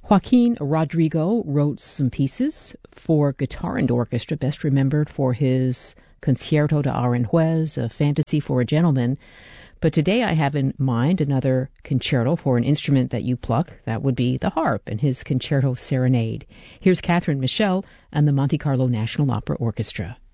Joaquin Rodrigo wrote some pieces for guitar and orchestra, best remembered for his Concierto de Aranjuez, A Fantasy for a Gentleman. But today I have in mind another concerto for an instrument that you pluck. That would be the harp and his Concerto Serenade. Here's Catherine Michel and the Monte Carlo National Opera Orchestra.